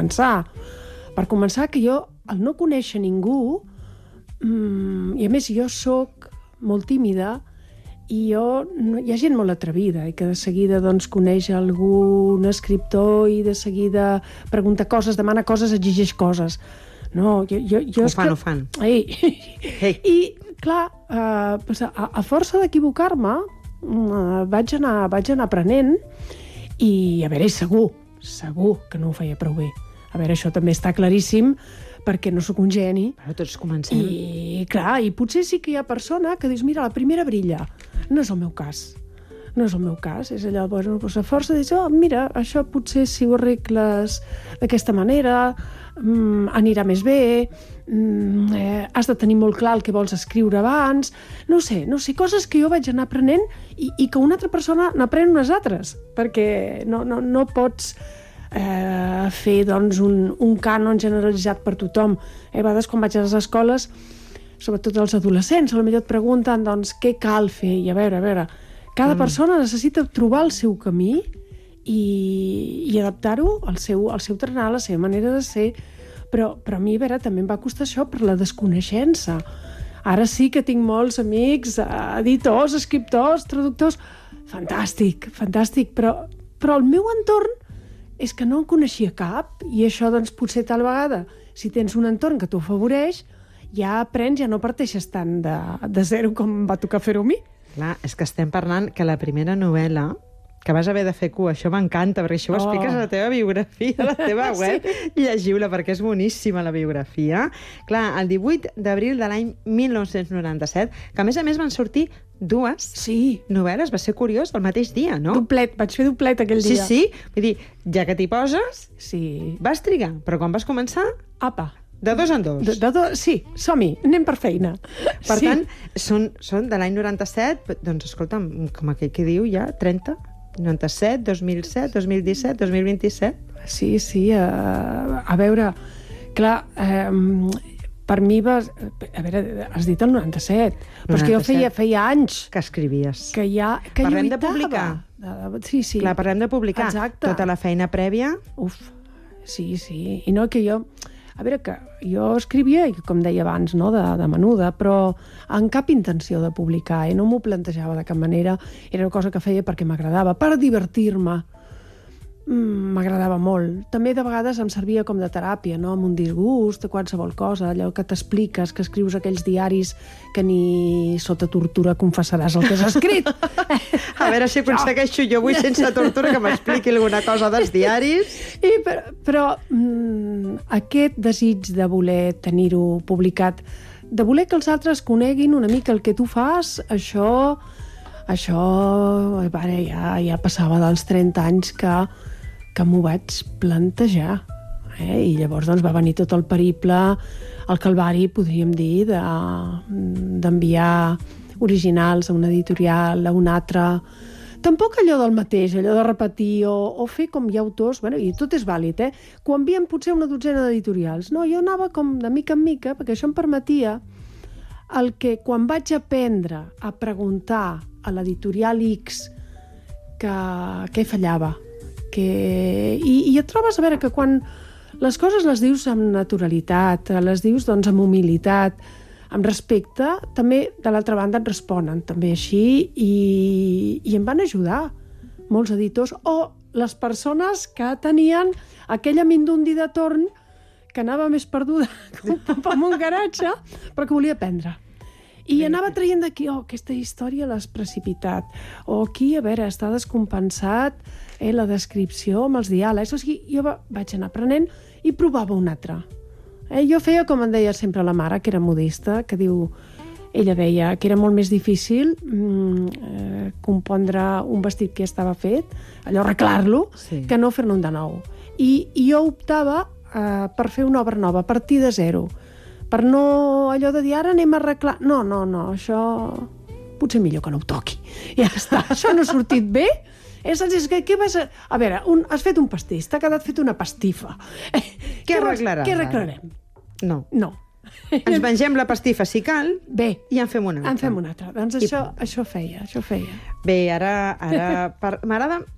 començar. Per començar, que jo, al no conèixer ningú, i a més jo sóc molt tímida, i hi ha gent molt atrevida i que de seguida doncs, coneix algun escriptor i de seguida pregunta coses, demana coses, exigeix coses. No, ho fan. I, clar, a força d'equivocar-me, vaig anar aprenent i, a veure, segur que no ho feia prou bé. A veure, això també està claríssim, perquè no sóc un geni. Però tots comencem. I, clar, i potser sí que hi ha persona que dius, mira, la primera brilla. No és el meu cas. No és el meu cas. És allò, bueno, doncs a força dius, mira, això potser si ho arregles d'aquesta manera, anirà més bé, has de tenir molt clar el que vols escriure abans, no sé, coses que jo vaig anar aprenent i que una altra persona n'aprèn unes altres, perquè no pots fer doncs, un cànon generalitzat per tothom. A vegades quan vaig a les escoles, sobretot els adolescents, potser et pregunten doncs, què cal fer, i a veure, cada persona necessita trobar el seu camí i adaptar-ho al seu tarannà, a la seva manera de ser, però a mi, a veure, també em va costar això per la desconeixença. Ara sí que tinc molts amics, editors, escriptors, traductors, fantàstic, però el meu entorn és que no en coneixia cap, i això, doncs, potser tal vegada, si tens un entorn que t'ho afavoreix, ja aprens, ja no parteixes tant de zero com va tocar fer-ho a mi. Clar, és que estem parlant que la primera novel·la que vas haver de fer cua, això m'encanta, perquè això ho expliques a la teva biografia, a la teva web. Sí. Llegiu-la, perquè és boníssima la biografia. Clar, el 18 d'abril de l'any 1997, que a més van sortir dues novel·les, va ser curiós, el mateix dia, no? Doplet, vaig fer doplet aquell dia. Sí, vull dir, ja que t'hi poses, sí. Vas trigar, però quan vas començar... Apa. De dos en dos. Sí, som-hi, anem per feina. Per tant, són de l'any 97, doncs escolta'm, com aquell que diu ja, 30... 97, 2007, 2017, 2027... Sí, a veure, clar, per mi vas... A veure, has dit el 97, però és que jo feia anys... Que escrivies. Que parlem lluitava. De publicar. Sí. Clar, parlem de publicar. Exacte. Tota la feina prèvia... Uf, sí. I no, que jo... A veure, que jo escrivia, com deia abans, no, de menuda, però amb cap intenció de publicar, no m'ho plantejava de cap manera. Era una cosa que feia perquè m'agradava, per divertir-me. M'agradava molt. També de vegades em servia com de teràpia, no? Amb un disgust, de qualsevol cosa, allò que t'expliques, que escrius aquells diaris que ni sota tortura confessaràs el que has escrit. A veure si aconsegueixo jo avui sense tortura que m'expliqui alguna cosa dels diaris. Però aquest desig de voler tenir-ho publicat, de voler que els altres coneguin una mica el que tu fas, això ja passava dels 30 anys que m'ho vaig plantejar. I llavors doncs, va venir tot el periple, el calvari, podríem dir, d'enviar originals a una editorial, a una altra. Tampoc allò del mateix, allò de repetir o fer com hi ha autors, i tot és vàlid, que ho envien potser una dotzena d'editorials. No, jo anava com de mica en mica, perquè això em permetia el que quan vaig aprendre a preguntar a l'editorial X què fallava. I et trobes, a veure, que quan les coses les dius amb naturalitat, les dius doncs amb humilitat, amb respecte, també de l'altra banda et responen també així i em van ajudar molts editors o les persones que tenien aquella mindundi de torn que anava més perduda que un pop en un garatge, però que volia aprendre. I anava traient d'aquí, aquesta història l'has precipitat, o aquí, a veure, està descompensat la descripció amb els diàlegs. O sigui, jo vaig anar aprenent i provava un altre. Jo feia, com em deia sempre la mare, que era modista, que ella deia que era molt més difícil compondre un vestit que ja estava fet, allò arreglar-lo, que no fer-ne un de nou. I jo optava per fer una obra nova, a partir de zero, per no allò de dir, ara anem a arreglar... No, això potser millor que no ho toqui. Ja està, això no ha sortit bé. Què vas a... A veure, has fet un pastís, t'ha quedat fet una pastifa. Què arreglaràs? Què arreglarem? No. Ens mengem la pastifa si cal. Bé. I en fem una altra. Doncs això feia. Bé, ara m'agrada...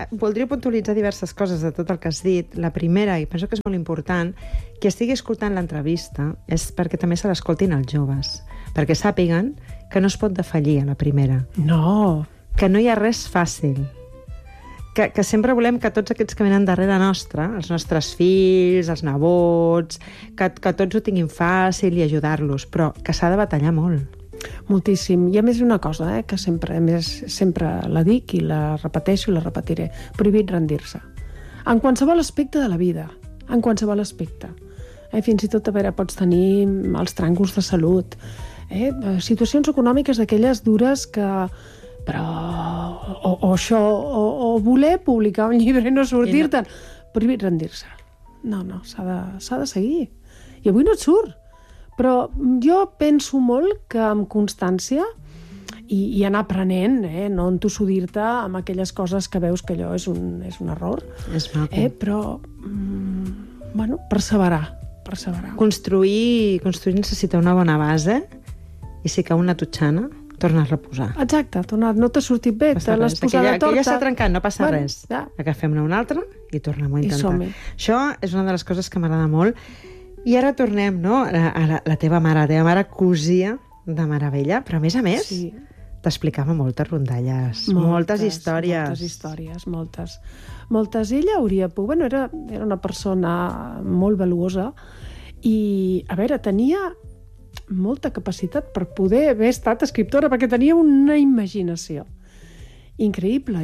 voldria puntualitzar diverses coses de tot el que has dit. La primera, i penso que és molt important, qui estigui escoltant l'entrevista és perquè també se l'escoltin els joves, perquè sàpiguen que no es pot defallir a la primera. No. Que no hi ha res fàcil. Que sempre volem que tots aquests que venen darrere nostra, els nostres fills, els nebots, que tots ho tinguin fàcil i ajudar-los, però que s'ha de batallar molt. Moltíssim. I a més una cosa, que sempre la dic i la repeteixo i la repetiré. Prohibit rendir-se. En qualsevol aspecte de la vida. En qualsevol aspecte. Fins i tot, a veure, pots tenir els tràngols de salut. Situacions econòmiques d'aquelles dures que... o voler publicar un llibre i no sortir-te'n. Prohibit rendir-se. No, s'ha de seguir. I avui no et surt. Però jo penso molt que amb constància i anar aprenent, no entossudir-te amb aquelles coses que veus que allò és un error. És maco. Però, perseverar. Construir necessita una bona base i si cau una totxana, torna a reposar. Exacte, no t'ha sortit bé, te l'has posat a torta. Aquella s'ha trencat, no passa res. Ja. Agafem-ne una altra i tornem-ho a intentar. I som-hi. Això és una de les coses que m'agrada molt. I ara tornem, no?, a la teva mare. La teva mare cosia de meravella, però a més, t'explicava moltes rondalles, moltes històries. Moltes. Ella hauria pogut... Era una persona molt valuosa i, a veure, tenia molta capacitat per poder haver estat escriptora, perquè tenia una imaginació increïble,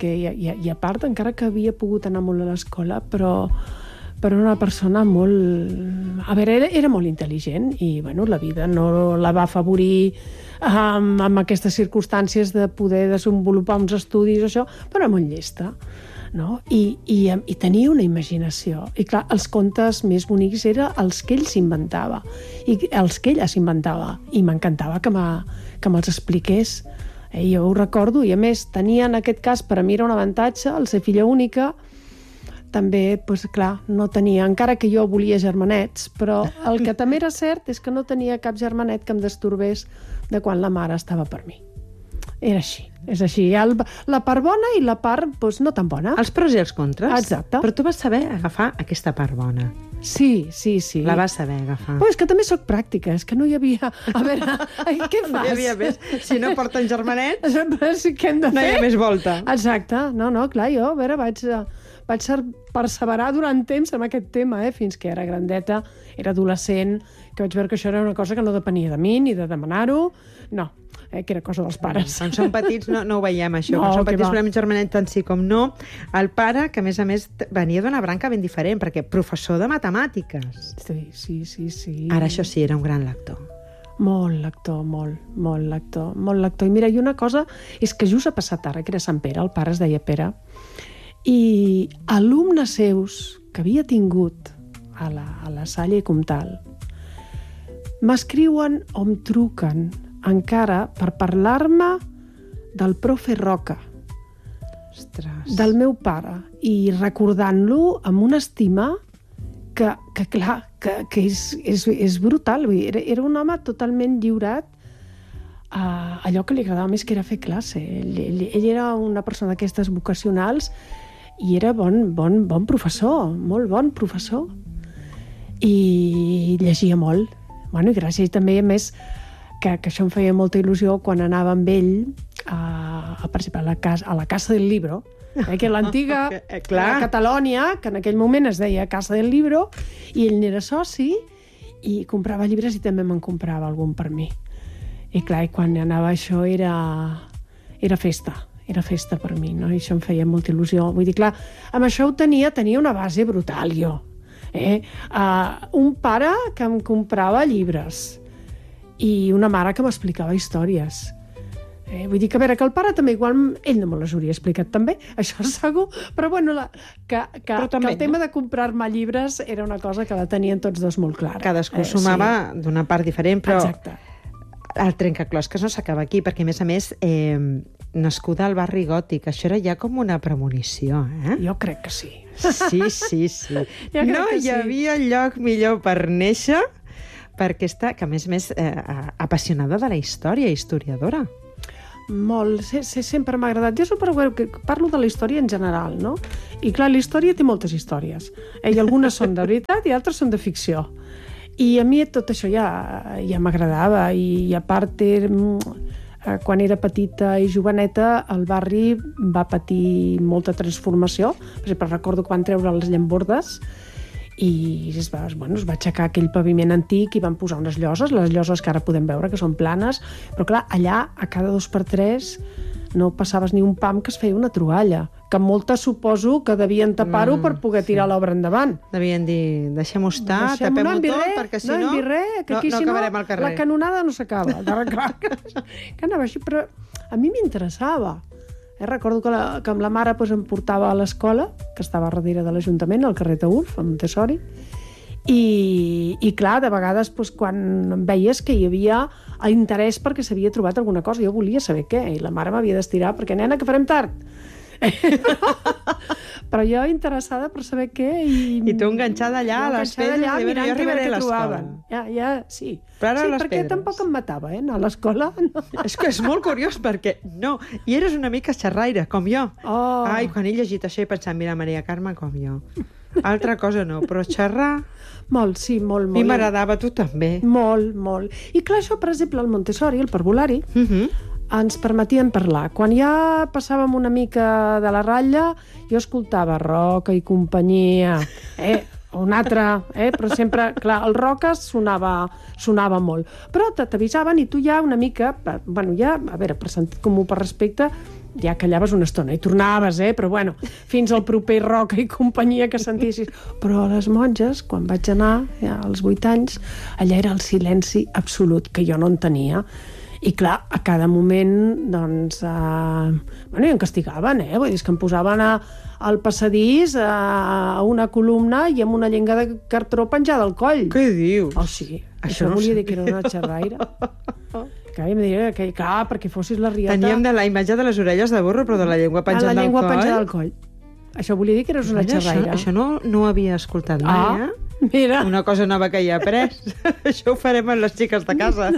i a part, encara que havia pogut anar molt a l'escola, però una persona molt... A veure, era molt intel·ligent i, la vida no la va afavorir amb aquestes circumstàncies de poder desenvolupar uns estudis, això, però era molt llesta, no? I tenia una imaginació. I, clar, els contes més bonics eren els que ell s'inventava i els que ella s'inventava. I m'encantava que me'ls expliqués. Jo ho recordo, i a més, tenia en aquest cas, per a mi era un avantatge, el ser filla única. També, clar, no tenia, encara que jo volia germanets, però el que també era cert és que no tenia cap germanet que em destorbés de quan la mare estava per mi. Era així, és així. La part bona i la part no tan bona. Els pros i els contres. Exacte. Però tu vas saber agafar aquesta part bona. Sí. La vas saber agafar. Però és que també sóc pràctica, és que no hi havia... A veure, què fas? No hi havia més. Si no porten germanets, què hem de fer? No hi ha més volta. Exacte. No, clar, jo, a veure, vaig perseverar durant temps amb aquest tema, fins que era grandeta, era adolescent, que vaig veure que això era una cosa que no depenia de mi, ni de demanar-ho, no, que era cosa dels pares. Quan som petits no ho veiem, això. No, quan som petits volem un germanet tant sí com no. El pare, que a més venia d'una branca ben diferent, perquè professor de matemàtiques. Sí. Ara això sí, era un gran lector. Molt lector. I mira, i una cosa és que just ha passat ara, que era Sant Pere, el pare es deia Pere, i alumnes seus que havia tingut a la Salle Comtal m'escriuen o em truquen encara per parlar-me del profe Roca, del meu pare, i recordant-lo amb una estima que és brutal. Era un home totalment lliurat a allò que li agradava més, que era fer classe. Ell era una persona d'aquestes vocacionals i era bon professor, molt bon professor. I llegia molt. I gràcies també, a més, que això em feia molta il·lusió quan anava amb ell a participar a la Casa del Libro, que l'antiga Catalònia, que en aquell moment es deia Casa del Libro, i ell n'era soci i comprava llibres i també me'n comprava algun per mi. I clar, quan anava això era festa. Era festa per mi, no? I això em feia molta il·lusió. Vull dir, clar, amb això tenia una base brutal, jo. Un pare que em comprava llibres i una mare que m'explicava històries. Vull dir que, a veure, que el pare també igual ell no me les hauria explicat també, això segur, però que el tema de comprar-me llibres era una cosa que la tenien tots dos molt clara. Cadascú sumava d'una part diferent, però... Exacte. El trencaclosques no s'acaba aquí, perquè a més, nascuda al barri gòtic, això era ja com una premonició, Jo crec que sí. Sí. No hi havia lloc millor per néixer, perquè està, que a més, apassionada de la història, historiadora. molt. Sempre m'ha agradat. Jo que parlo de la història en general, no? I clar, la història té moltes històries. I algunes són de veritat i altres són de ficció. I a mi tot això ja m'agradava. I a part, quan era petita i joveneta, el barri va patir molta transformació. Per exemple, recordo quan van treure les llambordes i es va aixecar aquell paviment antic i van posar unes lloses, les lloses que ara podem veure que són planes, però clar, allà a cada 2x3 no passaves ni un pam que es feia una troballa, que moltes suposo que devien tapar-ho per poder tirar l'obra endavant. Devien dir, deixem-ho estar, tapem-ho tot, perquè si no acabarem al carrer. La canonada no s'acaba. Que anava així, però a mi m'interessava. Recordo que amb la mare em portava a l'escola, que estava darrere de l'Ajuntament, al carrer Taüls, a Montessori, i clar, de vegades quan veies que hi havia interès perquè s'havia trobat alguna cosa, jo volia saber què, i la mare m'havia d'estirar perquè, nena, que farem tard. Però jo interessada per saber què i tu enganxada allà a les pedres i jo arribaré a l'escola. Sí, perquè pedres. tampoc em matava, anar a l'escola. No. És que és molt curiós perquè i eres una mica xerraire, com jo. Ai, quan he llegit això he pensat, mira, Maria Carme, com jo. Altra cosa no, però xerrar... Molt, sí, molt. A mi m'agradava, tu també. Molt. I clar, això, per exemple, el Montessori, el parvulari, ens permetien parlar. Quan ja passàvem una mica de la ratlla, jo escoltava Roca i companyia, un altre, però sempre, clar, el Roca sonava molt. Però t'avisaven i tu ja una mica, a veure, per sentit comú, per respecte, ja callaves una estona i tornaves, però fins al proper Roca i companyia que sentissis. Però a les monges, quan vaig anar, als 8 anys, allà era el silenci absolut, que jo no en tenia. I clar, a cada moment, doncs, i em castigaven, vull dir, que em posaven al passadís a una columna i amb una llenga de cartró penjada al coll. Què dius? Sí, això volia dir que era una xerraire. Clar, em diria que, clar, perquè fossis la riota... Teníem de la imatge de les orelles de burro, però de la llengua penjada al coll. La llengua penjada al coll. Això volia dir que eres una xerraire. Això no ho havia escoltat mai, Mira. Una cosa nova que hi ha après. Això ho farem amb les xiques de casa.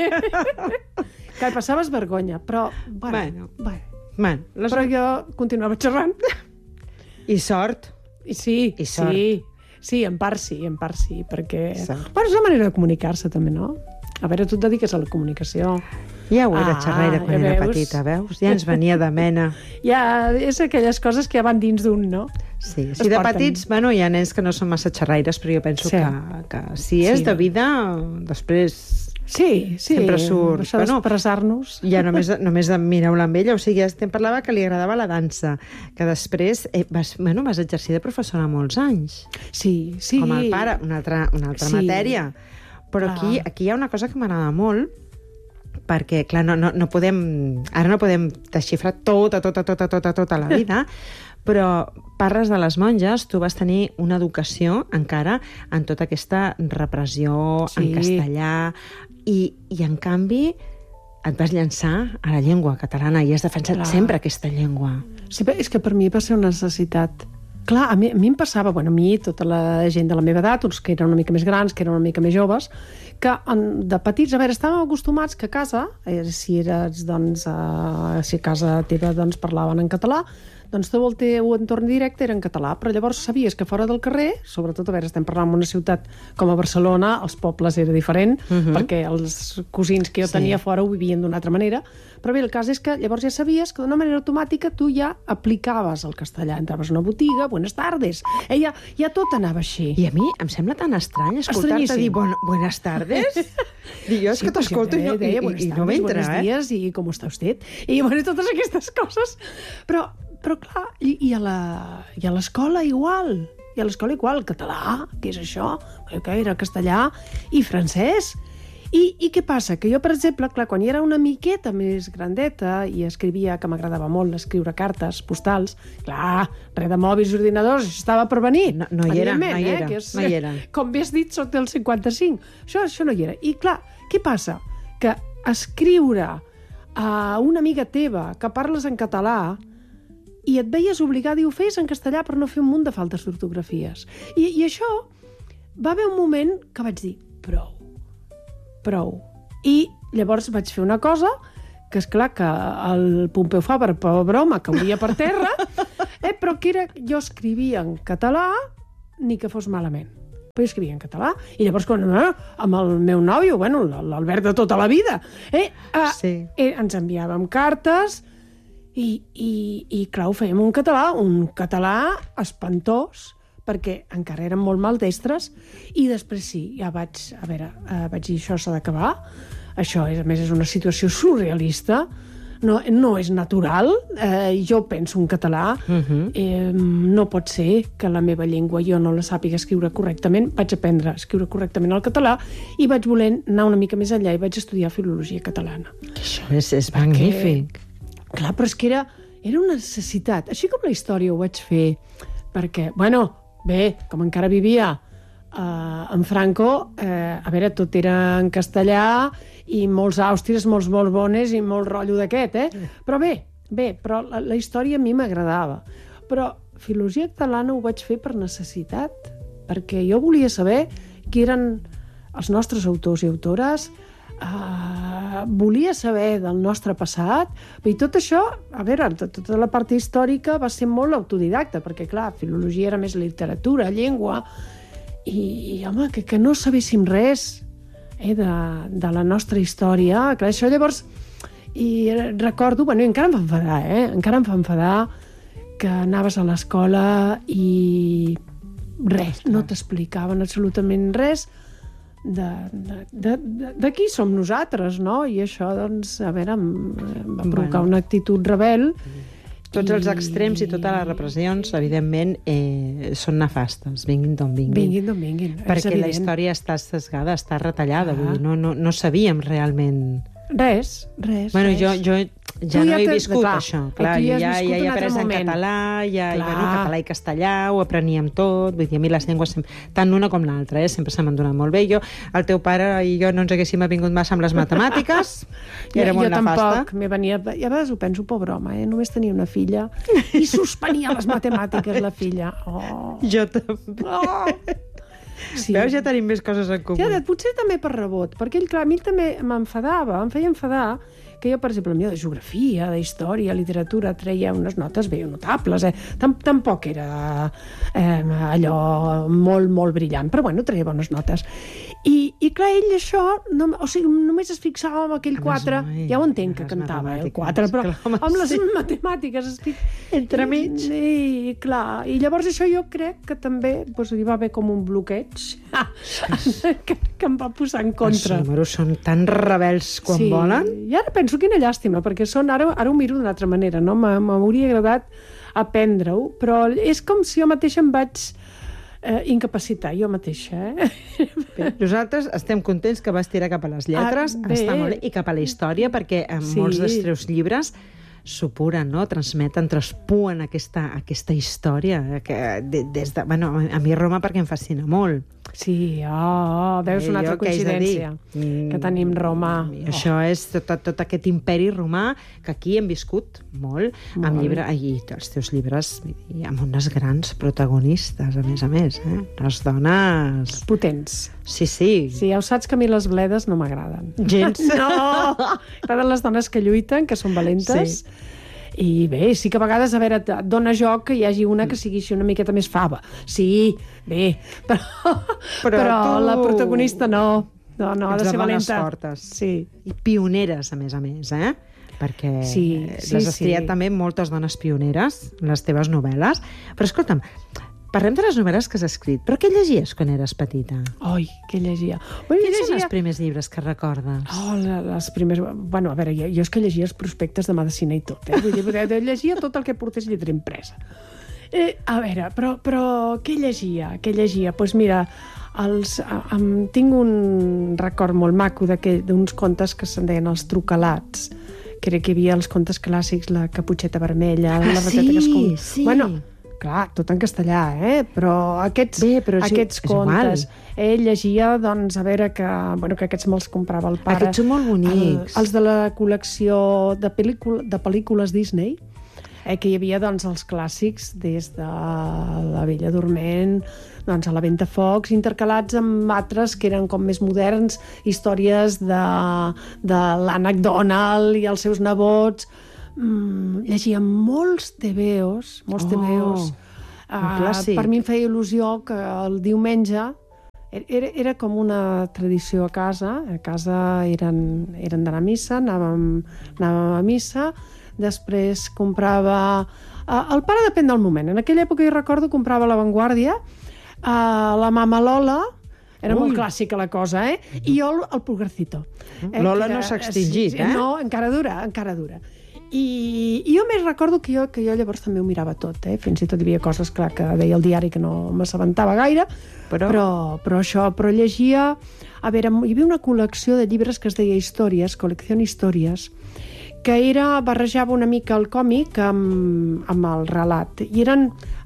Que passaves vergonya, però... Bueno. Però jo continuava xerrant. I sort. Sí, en part sí, perquè... És la manera de comunicar-se, també, no? A veure, tu et dediques a la comunicació. Ja ho era xerraire quan era petita, veus? Ja ens venia de mena. Ja, és aquelles coses que ja van dins d'un, no? Sí, de petits, hi ha nens que no són massa xerraires, però jo penso que si és de vida, després... Sí, sempre surt. Això d'expressar-nos. Ja només de mirar-la amb ella. O sigui, em parlava que li agradava la dansa, que després vas exercir de professora molts anys. Sí. Com el pare, una altra matèria. Però aquí hi ha una cosa que m'agrada molt, perquè, clar, no podem desxifrar tota la vida, però parles de les monges, tu vas tenir una educació encara en tota aquesta repressió en castellà, i en canvi et vas llançar a la llengua catalana i has defensat sempre aquesta llengua. Sí, és que per mi va ser una necessitat. Clar, a mi em passava, a mi, tota la gent de la meva edat, uns que eren una mica més grans, que eren una mica més joves, que de petits, a veure, estàvem acostumats que a casa, si a casa teva parlaven en català, doncs tot el teu entorn directe era en català, però llavors sabies que fora del carrer, sobretot, a veure, estem parlant d'una ciutat com a Barcelona, els pobles era diferent, perquè els cosins que jo tenia fora ho vivien d'una altra manera, però bé, el cas és que llavors ja sabies que d'una manera automàtica tu ja aplicaves el castellà, entraves a una botiga, buenas tardes, ja tot anava així. I a mi em sembla tan estrany escoltar-te dir buenas tardes. Jo és que t'escolto i no m'entra, Buenos días i com està usted? I totes aquestes coses, però clar, i a l'escola igual. I a l'escola igual, català, què és això? Que era castellà i francès. I què passa? Que jo, per exemple, clar, quan era una miqueta més grandeta i escrivia, que m'agradava molt escriure cartes, postals, clar, res de mòbils i ordinadors, estava per venir. No hi era. Com bé has dit, soc del 55. Això no hi era. I clar, què passa? Que escriure a una amiga teva que parles en català i et veies obligada i ho feies en castellà per no fer un munt de faltes d'ortografies. I això va haver un moment que vaig dir prou. I llavors vaig fer una cosa que esclar que el Pompeu Fabra, per broma, cauria per terra, però que era... Jo escrivia en català, ni que fos malament. Però jo escrivia en català, i llavors amb el meu nòvio, bueno, l'Albert de tota la vida, ens enviàvem cartes i clar, ho fèiem un català espantós, perquè encara érem molt maldestres, i després sí, ja vaig dir, això s'ha d'acabar. Això, a més, és una situació surrealista, no és natural. Jo penso en català, no pot ser que la meva llengua jo no la sàpiga escriure correctament. Vaig aprendre a escriure correctament el català i vaig voler anar una mica més enllà i vaig estudiar filologia catalana. Això és magnífic. Clar, però és que era una necessitat. Així com la història ho vaig fer, perquè, bueno, bé, com encara vivia en Franco, a veure, tot era en castellà i molts àustries, molts borbones i molt rotllo d'aquest, Però però la història a mi m'agradava. Però filologia catalana ho vaig fer per necessitat, perquè jo volia saber qui eren els nostres autors i autores, volia saber del nostre passat, i tot això, a veure, tota la part històrica va ser molt autodidacta, perquè, clar, filologia era més literatura, llengua, i home, que no sabéssim res de la nostra història. Clar, això llavors, i recordo, bueno, encara em fa enfadar que anaves a l'escola i res, no t'explicaven absolutament res de qui som nosaltres, no? I això, doncs, a veure, em va provocar una actitud rebel. Tots els extrems i totes les repressions, evidentment, són nefastes, vinguin d'on vinguin. Vinguin d'on vinguin, perquè la història està sesgada, està retallada, vull dir, no sabíem realment... Res. Bueno, jo ja no he viscut això. Clar, jo ja he après en català, català i castellà, ho apreníem tot, vull dir, a mi les llengües, tant l'una com l'altra, sempre se m'han donat molt bé. El teu pare i jo no ens haguéssim avingut massa amb les matemàtiques, i era molt nefasta. Jo tampoc, i a vegades ho penso, pobre home, només tenia una filla i suspenia les matemàtiques, la filla. Jo també. Sí. Veus, ja tenim més coses en comú. Ja, potser també per rebot, perquè ell, clar, a mi també m'enfadava, em feia enfadar que jo, per exemple, de geografia, de història, literatura, treia unes notes bé notables, tampoc era allò molt brillant, però bueno, treia bones notes. I clar, ell això, o sigui, només es fixava en aquell 4, ja ho entenc que cantava, el 4, però amb les matemàtiques estic... Entremig. Sí, clar, i llavors això jo crec que també li va haver com un bloqueig que em va posar en contra. Els números són tan rebels quan volen. I ara penso quina llàstima, perquè ara ho miro d'una altra manera, no? M'hauria agradat aprendre-ho, però és com si jo mateixa em vaig incapacitar, jo mateixa. Bé, nosaltres estem contents que vas tirar cap a les lletres, està molt bé, i cap a la història, perquè molts dels teus llibres supuren, no? Transmeten, traspuen aquesta història que a mi Roma perquè em fascina molt. Sí, veus una altra coincidència que tenim Roma. Això és tot aquest imperi romà que aquí hem viscut molt. Amb llibre, i els teus llibres amb unes grans protagonistes, a més, les dones... Potents. Sí. Sí, ja ho saps que a mi les bledes no m'agraden. Gens. No! M'agraden les dones que lluiten, que són valentes. Sí. I bé, sí que a vegades, a veure, et dona joc que hi hagi una que sigui així una miqueta més fava. Sí, bé, però la protagonista no. No, ha de ser valenta. Fortes. Sí. I pioneres, a més, perquè les has triat també moltes dones pioneres, les teves novel·les. Però escolta'm, parlem de les novel·les que has escrit, però què llegies quan eres petita? Ai, què llegia? Quins són els primers llibres que recordes? Les primers... Bueno, a veure, jo és que llegia els prospectes de medicina i tot, Vull dir, llegia tot el que portés lletra impresa. A veure, però què llegia? Doncs mira, tinc un record molt maco d'uns contes que se'n deien els trucalats, que hi havia els contes clàssics, la Caputxeta Vermella, la rateta que es com... Sí. Bueno, clar, tot en castellà, però aquests contes. Ell llegia, doncs, a veure que aquests me'ls comprava el pare. Aquests són molt bonics. Els de la col·lecció de pel·lícules Disney, Que hi havia doncs, els clàssics des de La Bella Dorment, doncs, a La Ventafocs, intercalats amb altres que eren com més moderns, històries de l'Ànec Donald i els seus nebots. Llegia molts tebeos, per mi em feia il·lusió que el diumenge era com una tradició a casa eren d'anar a missa, anàvem a missa, després comprava... El pare depèn del moment. En aquella època, jo recordo, comprava La Vanguardia, la Mama Lola, era molt clàssica la cosa, i jo el Pulgarcito. Lola no s'ha extingit, No, encara dura. I jo més recordo que jo llavors també ho mirava tot, fins i tot hi havia coses, clar, que deia el diari que no m'assabentava gaire, però llegia... A veure, hi havia una col·lecció de llibres que es deia Històries, Col·lecció Històries, que barrejava una mica el còmic amb el relat. I eren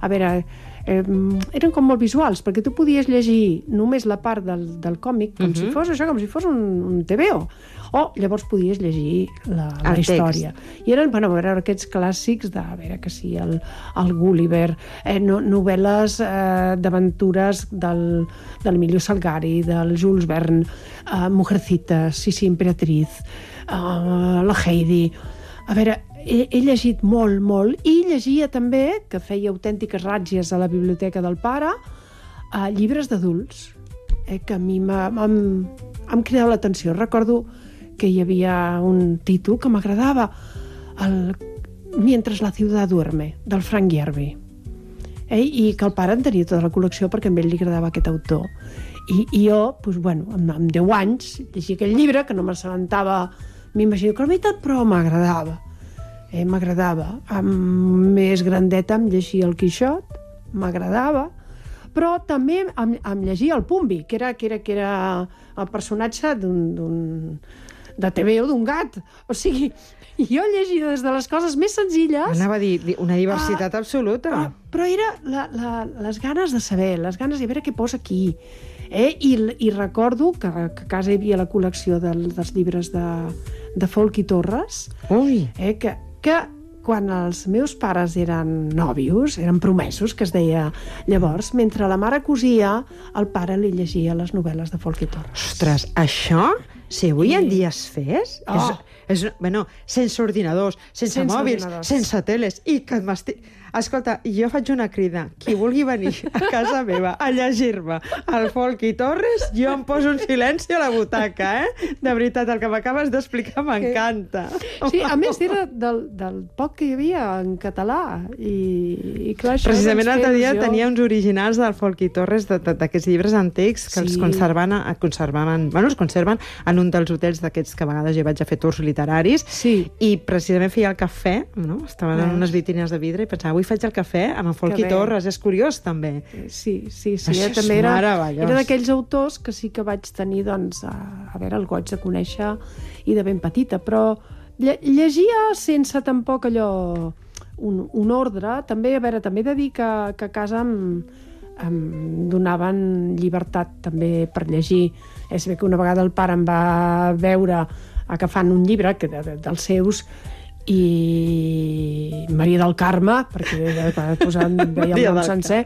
com molt visuals, perquè tu podies llegir només la part del còmic, com si fos un TVO, o llavors podies llegir la història. I eren, aquests clàssics que sí, el Gulliver, novel·les d'aventures del Emilio Salgari, del Jules Verne, Mujercitas, sí, Emperatriz, la Heidi. He llegit molt, i llegia també, que feia autèntiques ràtzies a la biblioteca del pare, llibres d'adults, que a mi m'han cridat l'atenció. Recordo que hi havia un títol que m'agradava, Mientras la ciudad duerme, del Frank Yerby, i que el pare en tenia tota la col·lecció perquè a ell li agradava aquest autor. I jo, amb 10 anys, llegia aquell llibre, que no m'assabentava, m'imagino que la meitat, però m'agradava. Més grandeta em llegia el Quixot, m'agradava, però també em llegia el Pumbi, que era el personatge de TVO d'un gat. O sigui, jo llegia des de les coses més senzilles... Anava a dir, una diversitat absoluta. Però era les ganes de saber, les ganes de veure què posa aquí. I recordo que a casa hi havia la col·lecció dels llibres de Folk i Torres, que quan els meus pares eren nòvios, eren promesos, que es deia llavors, mentre la mare cosia, el pare li llegia les novel·les de Folk i Torres. Ostres, això, si avui en dia es fes, sense ordinadors, sense mòbils, sense teles, i que m'estic... Escolta, jo faig una crida. Qui vulgui venir a casa meva a llegir-me el Folk i Torres, jo em poso un silenci a la butaca, De veritat, el que m'acabes d'explicar m'encanta. Sí, a més era del poc que hi havia en català. I clar, això... Precisament l'altre dia tenia uns originals del Folk i Torres, d'aquests llibres antics, que els conserven en un dels hotels d'aquests que a vegades jo vaig a fer tours literaris, i precisament feia el cafè, estaven en unes vitrines de vidre, i pensava, avui faig el cafè amb el Folk i Torres, és curiós també. Sí, també era d'aquells autors que sí que vaig tenir, doncs, el goig de conèixer i de ben petita, però llegia sense tampoc allò un ordre. També he de dir que a casa em donaven llibertat també per llegir. És bé que una vegada el pare em va veure agafant un llibre dels seus, i Maria del Carme, perquè veia el nom sencer,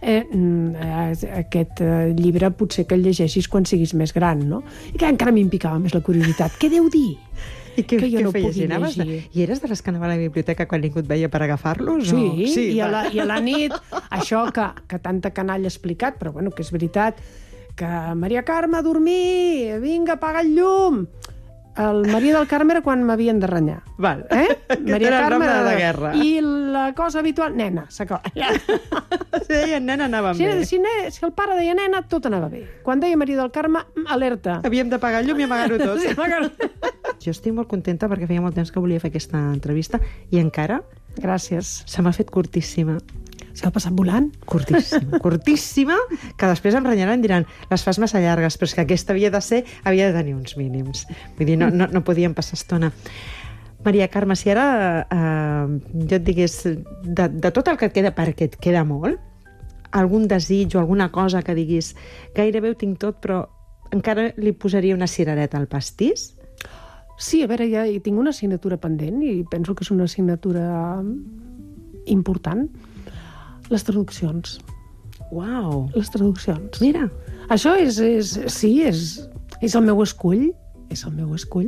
aquest llibre potser que el llegeixis quan siguis més gran, no? I que encara m'hi picava més la curiositat. Què deu dir? I què feies? I eres de les que anava a la biblioteca quan ningú et veia per agafar-los? Sí, i a la nit, això que tanta canalla ha explicat, però que és veritat, que Maria Carme, a dormir, vinga, apaga el llum. El Maria del Carme era quan m'havien de renyar. Val. Maria Carme de la guerra. I la cosa habitual, nena, s'acola. Si deien nena, anàvem bé. Si el pare deia nena, tot anava bé. Quan deia Maria del Carme, alerta. Havíem d'apagar el llum i amagar-ho tot. Jo estic molt contenta perquè feia molt temps que volia fer aquesta entrevista i encara... Gràcies. Se m'ha fet curtíssima. S'ha passat volant? Curtíssima, que després em renyaran i diran, les fas massa llargues, però és que aquesta havia de tenir uns mínims. Vull dir, no podíem passar estona. Maria Carme, si ara jo et digués, de tot el que et queda, perquè et queda molt, algun desig o alguna cosa que diguis, gairebé ho tinc tot, però encara li posaria una cirereta al pastís? Sí, a veure, ja tinc una assignatura pendent i penso que és una assignatura important, les traduccions. Uau! Les traduccions. Mira. Això és el meu escull. És el meu escull.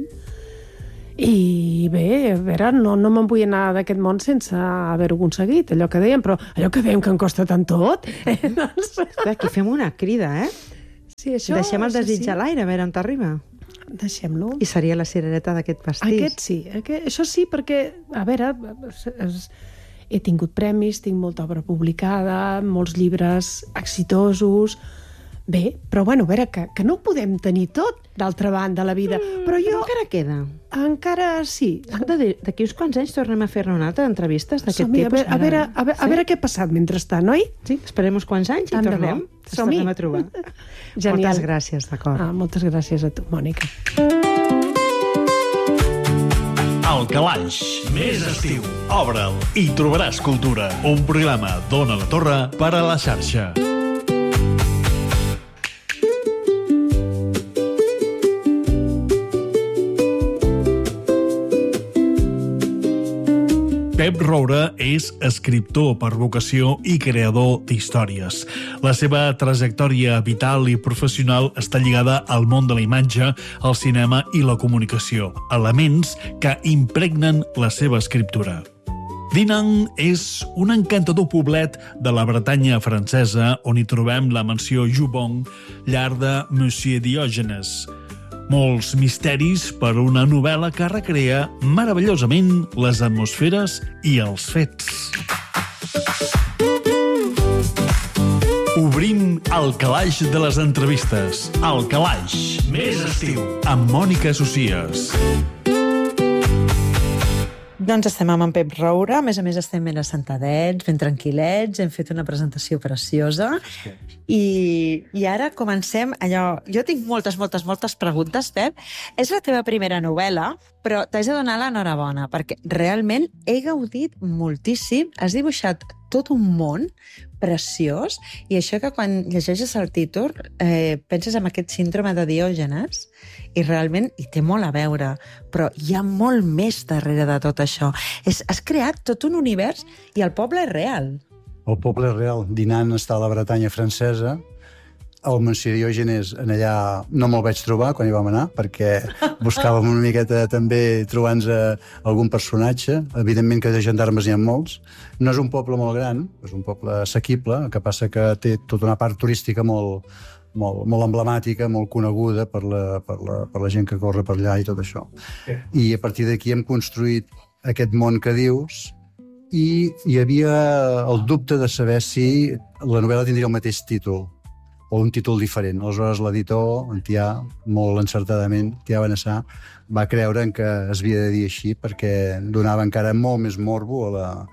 I bé, a veure, no me'n vull anar d'aquest món sense haver-ho aconseguit, allò que dèiem, però allò que dèiem que em costa tant tot. Doncs... Aquí fem una crida, Sí, això... Deixem el desig a l'aire, a veure on t'arriba. Deixem-lo. I seria la cirereta d'aquest pastís. Aquest sí. Això sí, perquè, a veure, he tingut premis, tinc molta obra publicada, molts llibres exitosos. Bé, però bueno, a veure, que no ho podem tenir tot, d'altra banda, a la vida. Però jo... Encara queda. Encara sí. Escolta, d'aquí uns quants anys tornem a fer-ne una altra d'entrevistes d'aquest Som-hi, tipus. a veure què ha passat mentrestant, oi? Sí, esperem uns quants anys i tornem. Ens tornem a trobar. Genial. Moltes gràcies, d'acord. Moltes gràcies a tu, Mònica. El Calaix, més estiu. Obre'l i trobaràs cultura. Un programa d'Ona la Torre per a la xarxa. Pep Roura és escriptor per vocació i creador d'històries. La seva trajectòria vital i professional està lligada al món de la imatge, el cinema i la comunicació, elements que impregnen la seva escriptura. Dinan és un encantador poblet de la Bretanya francesa on hi trobem la mansió Joubon, llar de Monsieur Diògenes. Molts misteris per una novel·la que recrea meravellosament les atmosferes i els fets. Obrim el calaix de les entrevistes. El calaix, més estiu, amb Mònica Socias. Doncs estem amb en Pep Roura, a més estem ben assentadets, ben tranquil·lets, hem fet una presentació preciosa i ara comencem allò... Jo tinc moltes preguntes, Pep. És la teva primera novel·la, però t'haig de donar l'enhorabona, perquè realment he gaudit moltíssim, has dibuixat tot un món preciós, i això que quan llegeixes el títol penses en aquest síndrome de Diògenes, i realment hi té molt a veure, però hi ha molt més darrere de tot això. Has creat tot un univers i el poble és real. El poble és real. Dinan està a la Bretanya francesa. El Monsieur Diògenes, en allà no me'l vaig trobar quan hi vam anar, perquè buscàvem una miqueta també trobar-nos algun personatge. Evidentment que de gendarmes hi ha molts. No és un poble molt gran, és un poble assequible, el que passa que té tota una part turística molt emblemàtica, molt coneguda per la gent que corre per allà i tot això. I a partir d'aquí hem construït aquest món que dius, i hi havia el dubte de saber si la novel·la tindria el mateix títol o un títol diferent. Aleshores l'editor, en Tià, molt encertadament, Tià Benassar, va creure que es havia de dir així perquè donava encara molt més morbo a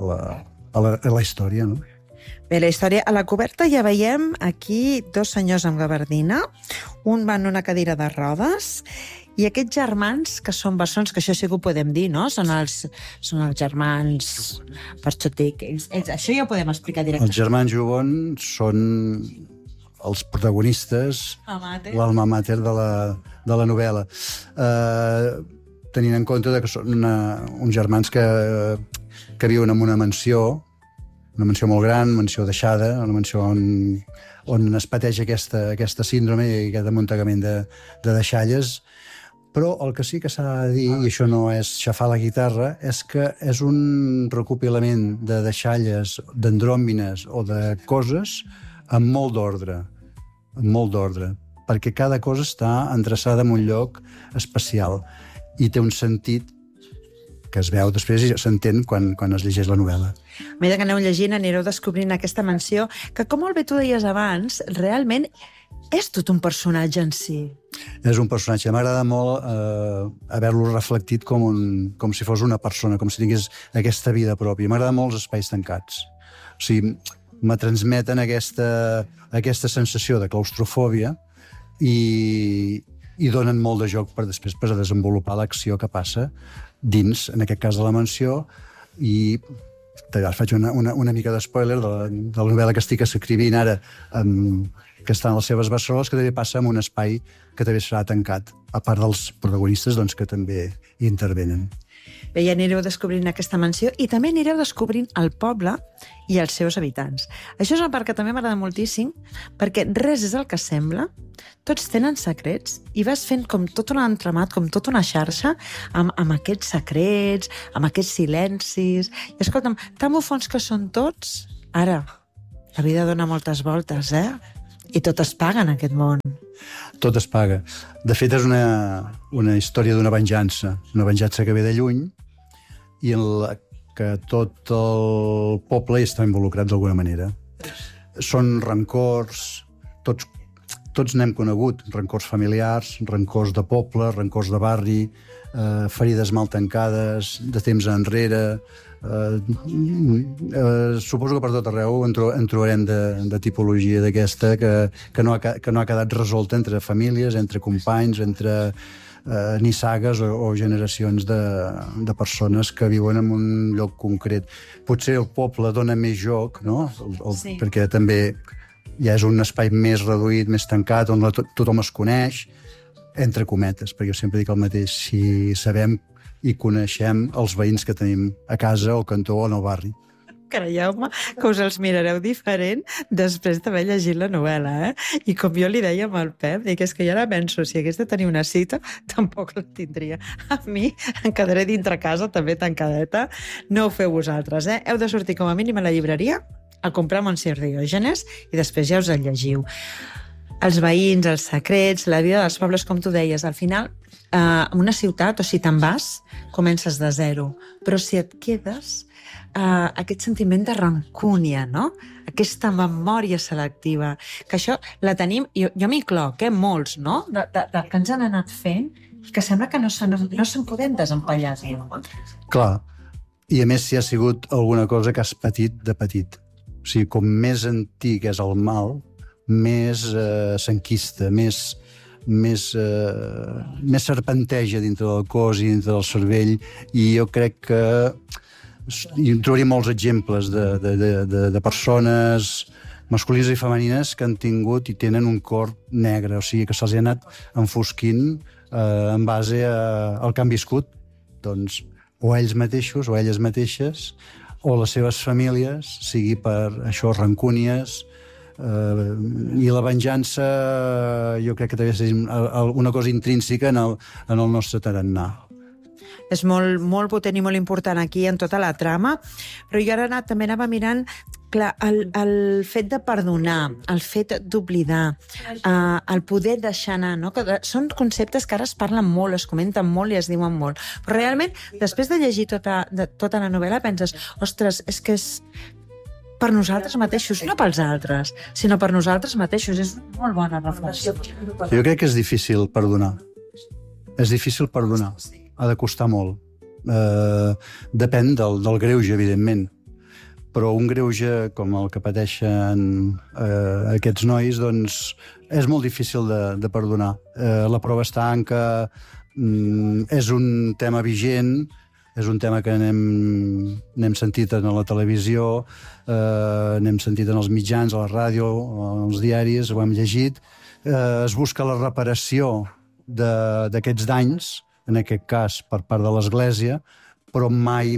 la història, no? Bé, la història, a la coberta ja veiem aquí dos senyors amb gabardina, un va en una cadira de rodes, i aquests germans, que són bessons, que això sí que ho podem dir, no? Són els germans Parxotic. Això ja ho podem explicar directament. Els germans Joubon són els protagonistes, l'alma mater de la novel·la. Tenint en compte que són uns germans que viuen en una mansió molt gran, mansió deixada, una mansió on es pateix aquesta síndrome i aquest amuntegament de deixalles. Però el que sí que s'ha de dir, i això no és xafar la guitarra, és que és un recopilament de deixalles, d'andròmines o de coses amb molt d'ordre, perquè cada cosa està endreçada en un lloc especial i té un sentit que es veu després i s'entén quan es llegeix la novel·la. A mesura que aneu llegint, anireu descobrint aquesta mansió, que, com molt bé tu deies abans, realment és tot un personatge en si. És un personatge. M'agrada molt haver-lo reflectit com si fos una persona, com si tingués aquesta vida pròpia. M'agrada molt els espais tancats. O sigui, me transmeten aquesta sensació de claustrofòbia i donen molt de joc per després per desenvolupar l'acció que passa dins, en aquest cas de la mansió, i faig una mica d'espoiler de la novel·la que estic escrivint ara, que està en les seves bessoles, que també passa en un espai que també serà tancat, a part dels protagonistes que també hi intervenen. Bé, ja anireu descobrint aquesta mansió i també anireu descobrint el poble i els seus habitants. Això és una part que també m'agrada moltíssim, perquè res és el que sembla, tots tenen secrets i vas fent com tot un entramat, com tota una xarxa amb aquests secrets, amb aquests silencis. I escolta'm, tan bufons que són tots, ara, la vida dona moltes voltes, I tot es paga en aquest món. Tot es paga. De fet, és una història d'una venjança que ve de lluny i en la que tot el poble hi està involucrat d'alguna manera. Són rancors, tots n'hem conegut, rancors familiars, rancors de poble, rancors de barri, ferides mal tancades, de temps enrere. Suposo que per tot arreu en trobarem de tipologia d'aquesta que no ha quedat resolta entre famílies, entre companys, entre nissagues o generacions de persones que viuen en un lloc concret. Potser el poble dona més joc, no? Sí. Perquè també ja és un espai més reduït, més tancat, on tothom es coneix, entre cometes, perquè jo sempre dic el mateix, si sabem i coneixem els veïns que tenim a casa, al cantó o en el barri. Creieu-me que us els mirareu diferent després d'haver llegit la novel·la, I com jo li deia amb el Pep, dic, és que jo ara penso, si hagués de tenir una cita, tampoc la tindria. A mi em quedaré dintre casa, també tancadeta. No ho feu vosaltres, Heu de sortir com a mínim a la llibreria a comprar Monsieur Diògenes i després ja us el llegiu. Els veïns, els secrets, la vida dels pobles, com tu deies, al final, en una ciutat, o si te'n vas, comences de zero. Però si et quedes, aquest sentiment de rancúnia, no? Aquesta memòria selectiva, que això la tenim, jo m'hi cloc, molts, no? Del que ens han anat fent, que sembla que no se'n podem desempallar. Clar, i a més si ha sigut alguna cosa que has patit de petit. O sigui, com més antic és el mal, més s'enquista, més serpenteja dintre del cos i dintre del cervell, i jo crec que hi trobaria molts exemples de persones masculines i femenines que han tingut i tenen un cor negre, o sigui que se'ls ha anat enfosquint en base al que han viscut, doncs, o ells mateixos o elles mateixes o les seves famílies, sigui per això rancúnies, i la venjança jo crec que també és una cosa intrínseca en el nostre tarannà. És molt potent i molt important aquí en tota la trama, però jo ara també anava mirant, clar, el fet de perdonar, el fet d'oblidar, el poder deixar anar, no? Que són conceptes que ara es parlen molt, es comenten molt i es diuen molt. Però realment, després de llegir tota la novel·la, penses, ostres, és que és per nosaltres mateixos, no pels altres, sinó per nosaltres mateixos. És una molt bona reflexió. Jo crec que és difícil perdonar. És difícil perdonar. Ha de costar molt. Depèn del greuge, evidentment. Però un greuge com el que pateixen aquests nois, doncs, és molt difícil de perdonar. La prova està en que és un tema vigent, és un tema que n'hem sentit en la televisió, n'hem sentit en els mitjans, a la ràdio, als diaris, ho hem llegit. Es busca la reparació d'aquests danys, en aquest cas per part de l'Església, però mai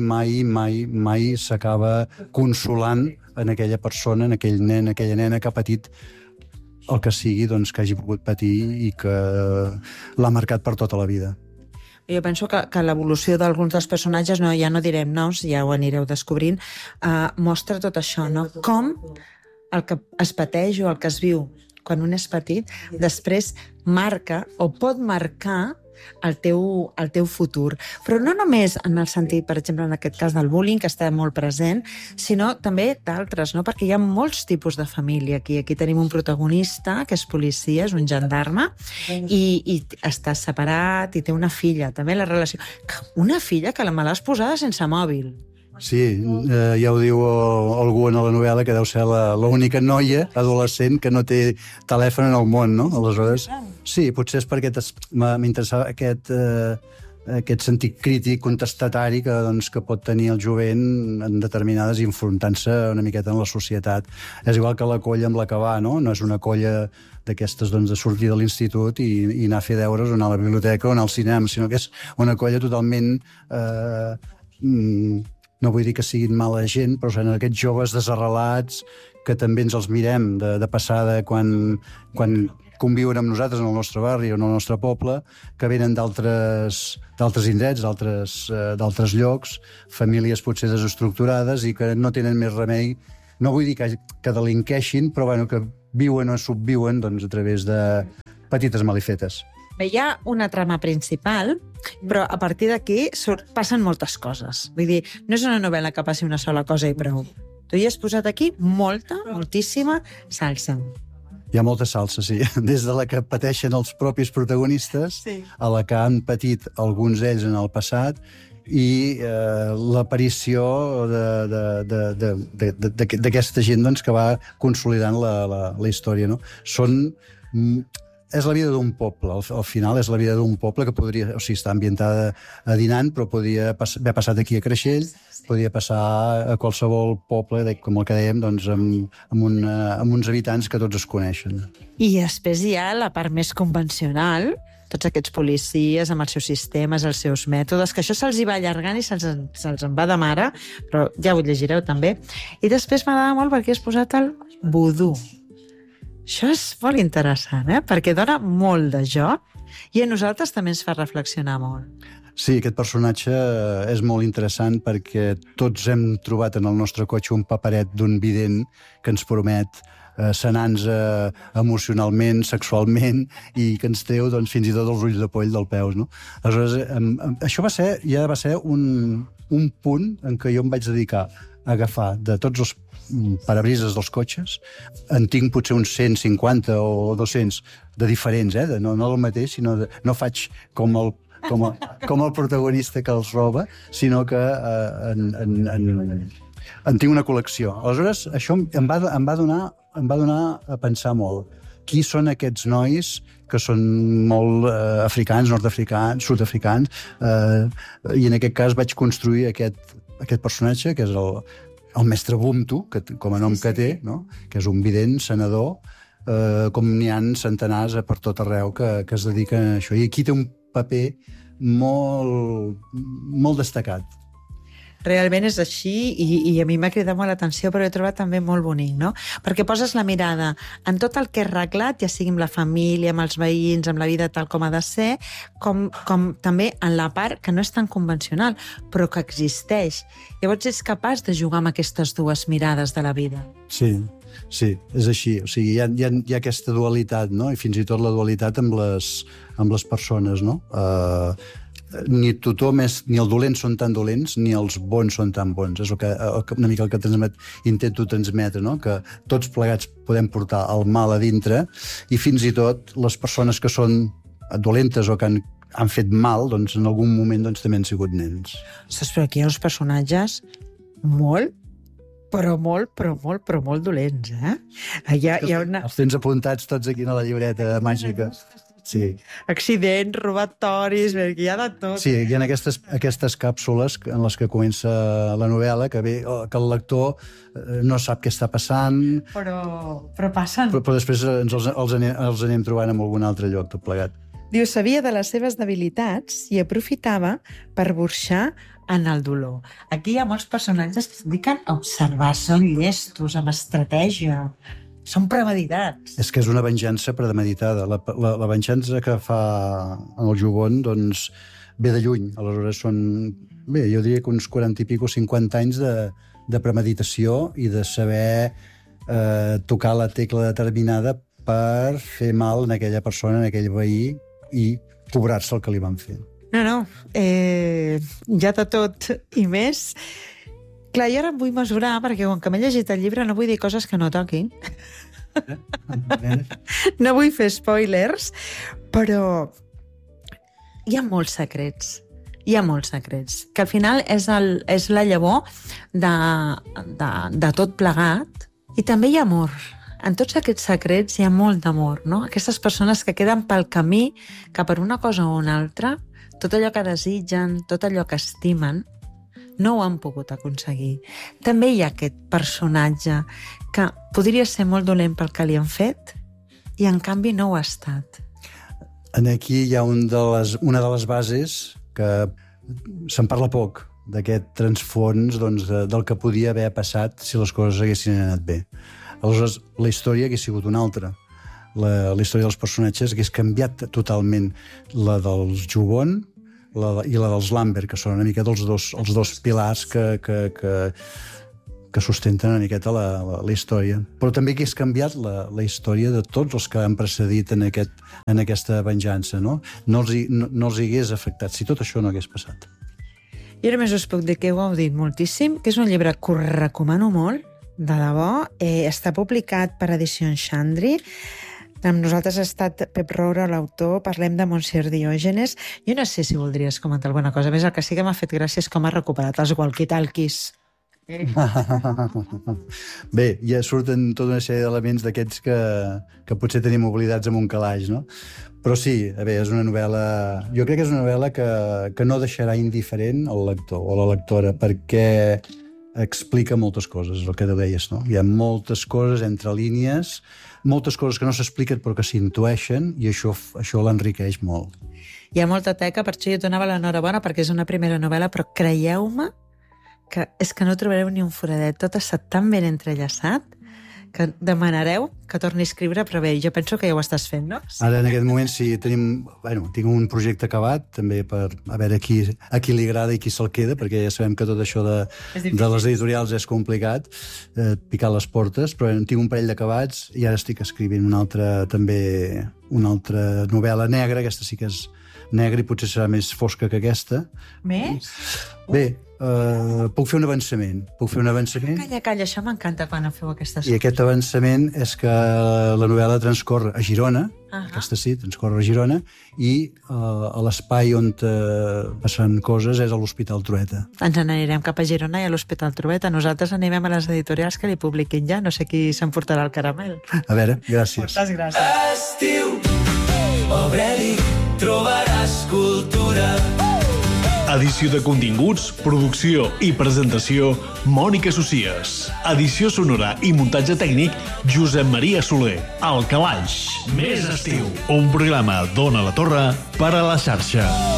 s'acaba consolant en aquella persona, en aquell nen, aquella nena que ha patit el que sigui, doncs, que hagi pogut patir i que l'ha marcat per tota la vida. Jo penso que l'evolució d'alguns dels personatges, ja no direm noms, ja ho anireu descobrint, mostra tot això, no? Com el que es pateix o el que es viu quan un és petit, després marca o pot marcar el teu futur. Però no només en el sentit, per exemple, en aquest cas del bullying, que està molt present, sinó també d'altres, no? Perquè hi ha molts tipus de família aquí. Aquí tenim un protagonista, que és policia, és un gendarme, i està separat, i té una filla. També la relació... Una filla que me l'has posada sense mòbil. Sí, ja ho diu algú en la novel·la, que deu ser l'única noia adolescent que no té telèfon en el món, no? Aleshores, sí, potser és perquè m'interessava aquest aquest sentit crític, contestatari que, doncs, que pot tenir el jovent en determinades enfrontant-se una miqueta en la societat. És igual que la colla amb la que va, no? No és una colla d'aquestes, doncs, de sortir de l'institut i anar a fer deures o anar a la biblioteca o anar al cinema, sinó que és una colla totalment... no vull dir que siguin mala gent, però són aquests joves desarrelats que també ens els mirem de passada quan conviuen amb nosaltres en el nostre barri o en el nostre poble, que venen d'altres indrets, d'altres llocs, famílies potser desestructurades i que no tenen més remei, no vull dir que delinqueixin, però bueno, que viuen o subviuen, doncs, a través de petites malifetes. Bé, hi ha una trama principal, però a partir d'aquí passen moltes coses. Vull dir, no és una novel·la que passi una sola cosa i prou. Tu hi has posat aquí moltíssima salsa. Hi ha molta salsa, sí. Des de la que pateixen els propis protagonistes, a la que han patit alguns d'ells en el passat, i l'aparició d'aquesta gent, doncs, que va consolidant la història, no? És la vida d'un poble, al final és la vida d'un poble que podria, o sigui, està ambientada a Dinan, però podria haver passat aquí a Creixell, podria passar a qualsevol poble, com el que dèiem, doncs, amb uns habitants que tots es coneixen. I després hi ha la part més convencional, tots aquests policies amb els seus sistemes, els seus mètodes, que això se'ls hi va allargant i se'ls en va de mare, però ja ho llegireu també. I després m'agrada molt perquè has posat el vudú. Això és molt interessant, perquè dona molt de joc i a nosaltres també ens fa reflexionar molt. Sí, aquest personatge és molt interessant perquè tots hem trobat en el nostre cotxe un paperet d'un vident que ens promet sanar-nos emocionalment, sexualment, i que ens treu, doncs, fins i tot els ulls de poll del peus, no? Aleshores, això ja va ser un punt en què jo em vaig dedicar a agafar de tots els parabrises dels cotxes. En tinc potser uns 150 o 200 de diferents, no el mateix, sinó no faig com el protagonista que els roba, sinó que en tinc una col·lecció. Aleshores, això em va donar a pensar molt. Qui són aquests nois que són molt africans, nord-africans, sud-africans, i en aquest cas vaig construir aquest personatge, que és el mestre Bumtu, com a nom que té, no? Que és un vident, sanador, com n'hi ha centenars per tot arreu que es dediquen a això. I aquí té un paper molt destacat. Realment és així i a mi m'ha cridat molt l'atenció, però he trobat també molt bonic, no? Perquè poses la mirada en tot el que és reglat, ja sigui amb la família, amb els veïns, amb la vida tal com ha de ser, com també en la part que no és tan convencional, però que existeix. Llavors ets capaç de jugar amb aquestes dues mirades de la vida. Sí, és així. O sigui, hi ha aquesta dualitat, no? I fins i tot la dualitat amb les persones, no? Ni tothom ni els dolents són tan dolents ni els bons són tan bons. És una mica el que intento transmetre, no? Que tots plegats podem portar el mal a dintre i fins i tot les persones que són dolentes o que han fet mal, doncs en algun moment doncs, també han sigut nens. Ostres, però aquí hi ha uns personatges molt dolents, Hi ha una... Els tens apuntats tots aquí a la llibreta màgica. Sí. Accidents, robatoris, hi ha de tot. Sí, hi ha aquestes càpsules en les que comença la novel·la, que el lector no sap què està passant... Però passen. Però després els anem trobant en algun altre lloc, tot plegat. Diu, sabia de les seves debilitats i aprofitava per burxar en el dolor. Aquí hi ha molts personatges que es dediquen a observar, són llestos, amb estratègia... Són premeditats. És que és una venjança premeditada. La venjança que fa en el Jugon, doncs, ve de lluny. Aleshores són, jo diria que uns 40 i pico, 50 anys de premeditació i de saber tocar la tecla determinada per fer mal en aquella persona, en aquell veí, i cobrar-se el que li van fer. No, hi ha de tot i més. Clar, jo ara em vull mesurar, perquè com que m'he llegit el llibre no vull dir coses que no toquin. No vull fer spoilers, però hi ha molts secrets. Hi ha molts secrets. Que al final és la llavor de tot plegat. I també hi ha amor. En tots aquests secrets hi ha molt d'amor, no? Aquestes persones que queden pel camí que per una cosa o una altra tot allò que desitgen, tot allò que estimen, no ho han pogut aconseguir. També hi ha aquest personatge que podria ser molt dolent pel que li han fet i en canvi no ho ha estat. Aquí hi ha una de les bases que se'n parla poc, d'aquest transfons del que podia haver passat si les coses haguessin anat bé. Aleshores, la història hagués sigut una altra. La història dels personatges hagués canviat totalment, la dels Jubon i la dels Lambert, que són una mica els dos pilars que sustenten una miqueta la història. Però també hagués canviat la història de tots els que han precedit en aquesta venjança, no? No els hagués afectat si tot això no hagués passat. Jo només us puc dir que heu gaudit moltíssim, que és un llibre que us recomano molt, de debò. Està publicat per Edicions Xandri. Amb nosaltres ha estat Pep Roura, l'autor. Parlem de Monsieur Diògenes. Jo no sé si voldries comentar alguna cosa més. El que sí que m'ha fet gràcia és com ha recuperat els walkie-talkies. Bé, ja surten tota una sèrie d'elements d'aquests que potser tenim oblidats en un calaix, no? Però sí, bé, és una novel·la... Jo crec que és una novel·la que no deixarà indiferent el lector o la lectora, perquè explica moltes coses, és el que deies, no? Hi ha moltes coses entre línies, moltes coses que no s'expliquen però que s'intueixen, i això l'enriqueix molt. Hi ha molta teca, per això jo donava l'enhorabona, perquè és una primera novel·la, però creieu-me que és que no trobareu ni un foradet. Tot està tan ben entrellaçat que demanareu que torni a escriure, però bé, jo penso que ja ho estàs fent, no? Sí. Ara, en aquest moment, sí, tinc un projecte acabat, també per a veure a qui li agrada i qui se'l queda, perquè ja sabem que tot això de les editorials és complicat, picar les portes, però tinc un parell d'acabats i ara estic escrivint una altra novel·la negra, aquesta sí que és negra i potser serà més fosca que aquesta. Més? Bé, puc fer un avançament. Calla, això m'encanta quan feu aquestes coses. I aquest avançament és que la novel·la transcorre a Girona, aquesta sí, transcorre a Girona, i a l'espai on passen coses és a l'Hospital Trueta. Ens n'anirem cap a Girona i a l'Hospital Trueta. Nosaltres anirem a les editorials que li publiquin ja. No sé qui s'emportarà el caramel. A veure, gràcies. Moltes gràcies. Estiu, Aureli, trobaràs cultura. Edició de continguts, producció i presentació, Mònica Socies. Edició sonora i muntatge tècnic, Josep Maria Soler. El Calaix. Més estiu. Un programa d'Ona la Torre per a la xarxa.